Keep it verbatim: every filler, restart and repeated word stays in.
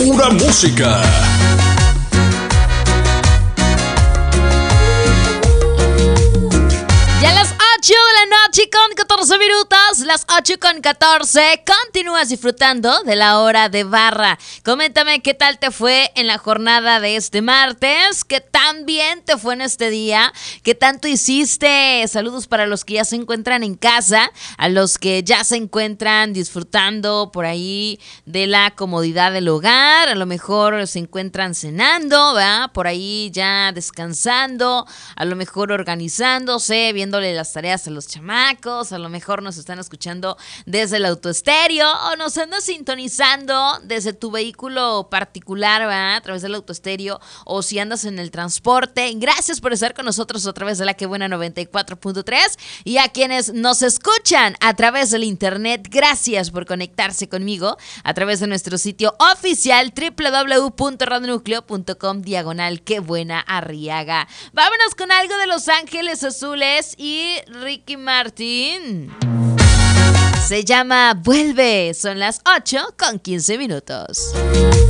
Pura música. Ya las ocho de la noche con catorce minutos, las ocho con catorce, continúas disfrutando de la hora de barra. Coméntame qué tal te fue en la jornada de este martes, qué tan bien te fue en este día, qué tanto hiciste. Saludos para los que ya se encuentran en casa, a los que ya se encuentran disfrutando por ahí de la comodidad del hogar, a lo mejor se encuentran cenando, ¿verdad? Por ahí ya descansando, a lo mejor organizándose, viéndole las tareas a los chamacos, a lo mejor nos están escuchando desde el autoestéreo o nos andas sintonizando desde tu vehículo particular, ¿verdad? A través del autoestéreo, o si andas en el transporte. Gracias por estar con nosotros a través de la Que Buena noventa y cuatro punto tres, y a quienes nos escuchan a través del internet, gracias por conectarse conmigo a través de nuestro sitio oficial doble u doble u doble u punto radio núcleo punto com diagonal Que Buena Arriaga. Vámonos con algo de Los Ángeles Azules y Ricky Martin. Se llama Vuelve. Son las ocho con quince minutos.